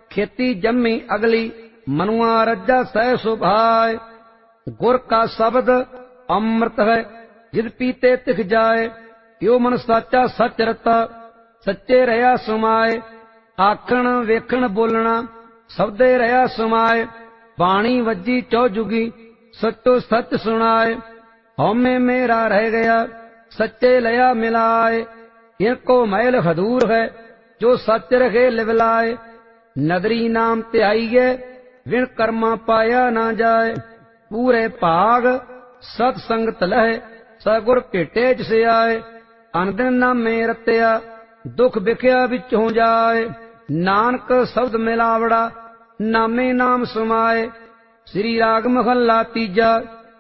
खेती जम्मी अगली, मनुआ रज्जा सह सुभाए। गुर का शब्द अमृत है, जिद पीते तिख जाए। यो मन साचा सच रता, सच्चे रहा समाए। आखण वेखण बोलना, शब्दे रहा समाए। बाणी वज्जी चौजुगी, सचो सच सुनाए। हौमे मेरा रह गया, सच्चे लया मिलाए। इनको मैल हदूर है, जो सच रखे लिवलाए। नदरी नाम त्याइए, विण कर्मा पाया ना जाए। पूरे भाग सतसंगत लह, सगुर भेटे जिसे आए। अनदिन नामे रत्या, दुख बिख्या विचों जाए। नानक शब्द मिलावड़ा, नामे नाम समाए। श्री राग महला तीजा।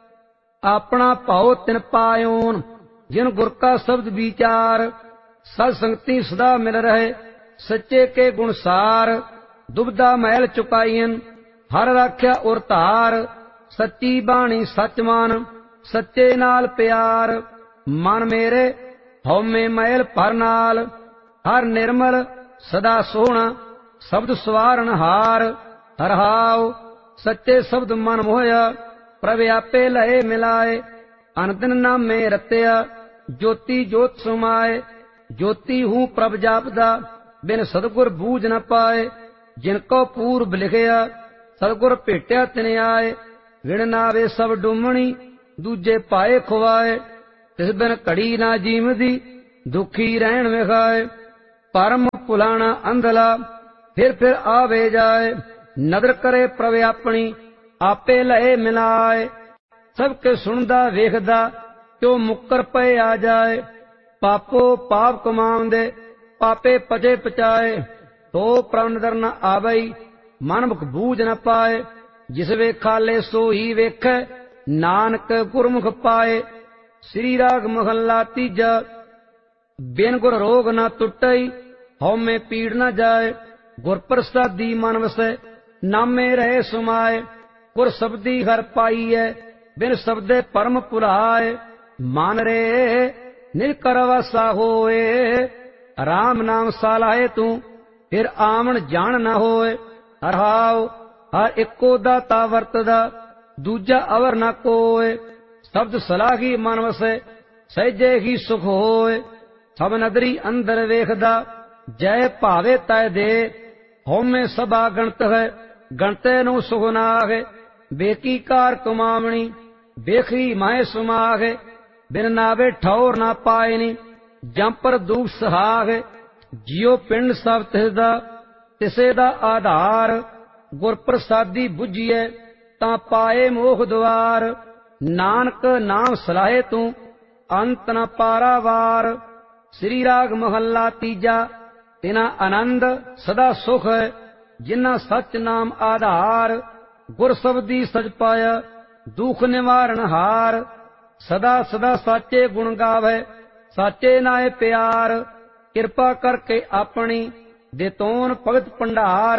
अपना भाव तिन पायोन, जिन गुर का शब्द विचार। सत्संगति सदा मिल रहे, सच्चे के गुण सार। दुबदा मैल चुकाईन, हर राख्या उर धार। सच्ची बाणी सच मान, सच्चे नाल प्यार। मन मेरे हौमे मैल भर नाल, हर निर्मल सदा सोहना। शब्द सवारण हार, हरहाओ सच्चे शब्द मन मोहया। प्रभ आपे लहे मिलाए, अनदिन नामे रत्या। ज्योति ज्योत समाए, ज्योति हूँ प्रभ जापदा। बिन सतगुर बूझ न पाए, जिनको पूर्व लिखया। सतगुर भेटया तिन आए, विण नावे सब डूमणी। दूजे पाए खुआए, तिस बिन घड़ी ना जीवदी। दुखी रहन विखाए, परम भुलाना अंधला। फिर आवे जाए, नदर करे प्रभ अपनी। आपे लहे मिलाए, सबके सुनदा वेखदा। क्यों मुक्कर पे आ जाए, पापो पाप कमाउंदे। पापे पचे पचाए, तो प्रभ नदर न आवई। मन मुख बूझ न पाए, जिस वेखाले सो ही वेखै। नानक गुरमुख पाए। श्री राग महला तीजा। बिन गुर रोग न टुटई, हौमे पीड़ न जाए। गुर प्रसादी मन वसै, नामे रहे समाए। गुर शब्दी हर पाईऐ, बिन शब्दे परम भुलाए। मन रे निरकर वासा होए, राम नाम सालाहे तू। फिर आमन जान न होए, हरहाओ हर इको दाता वरतदा। दूजा अवर न कोय, शब्द सलाही मन वसै। सहजे ही सुख होए, सब नदरी अंदर वेखदा। जय भावे तय दे, हौमे सभा गणत है। गणते नु सुख नागे, बेकी कार कमावणी। बेखी माए सुमागे, बिन नावे ठौर ना पायनी। जंपर दूख सहागे, जियो पिंड सब तिसदा। तिसे दा आधार, गुर प्रसादी बुझिए। तां पाए मोख द्वार। नानक नाम सलाहे तू, अंत न पारावार। श्री राग महला तीजा। तिना आनंद सदा सुख है, जिन्ना सच नाम आधार। गुर शब्दी सच पाया, दुख निवारण हार। सदा सदा साचे गुण गावे, साचे नाए प्यार। कृपा करके अपनी, देतोन भगत भंडार।